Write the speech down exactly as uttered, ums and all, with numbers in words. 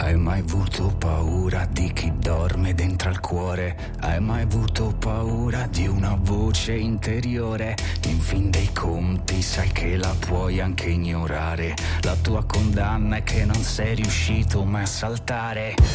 Hai mai avuto paura di chi dorme dentro al cuore? Hai mai avuto paura di una voce interiore? In fin dei conti sai che la puoi anche ignorare. La tua condanna è che non sei riuscito mai a saltare.